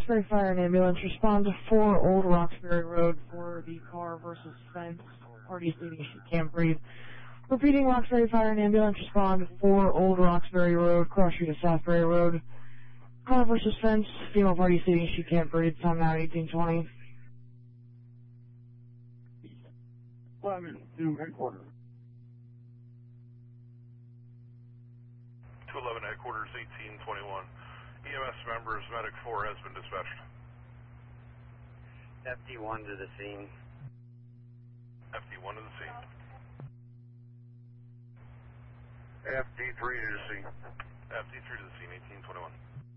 Roxbury Fire and Ambulance, respond to 4 Old Roxbury Road for the car versus fence. Party stating she can't breathe. Repeating, Roxbury Fire and Ambulance, respond to 4 Old Roxbury Road, cross street to Southbury Road. Car versus fence, female party stating she can't breathe, time now 1820. Lemon to headquarters. 211 headquarters, 1821. EMS members, Medic 4 has been dispatched. FD1 to the scene. FD1 to the scene. FD3 to the scene. FD3 to the scene, 1821.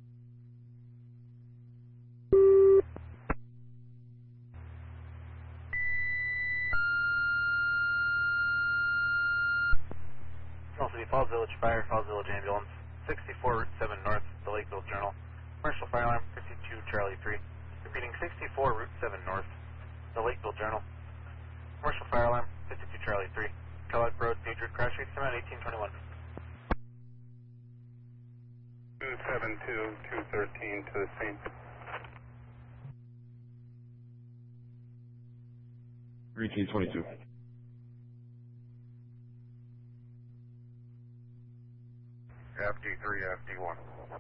City Falls Village Fire, Falls Village Ambulance, 64 Route 7 North, the Lakeville Journal. Commercial fire alarm, 52 Charlie 3. Repeating, 64 Route 7 North, the Lakeville Journal. Commercial fire alarm, 52 Charlie 3. Kellogg Road, Patriot Crash Rate, come out 1821. 272, 213 to the scene. Routine 22. FD3, FD1.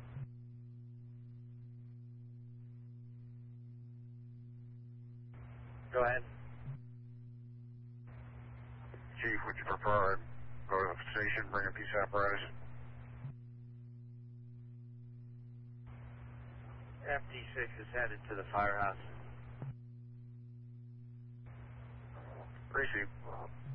Go ahead. Chief, would you prefer I go to the station, bring a piece of apparatus? FD6 is headed to the firehouse. Receive.